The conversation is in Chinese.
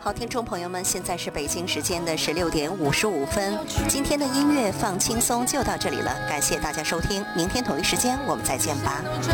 好，听众朋友们，现在是北京时间的16点55分。今天的音乐放轻松就到这里了，感谢大家收听，明天同一时间我们再见吧。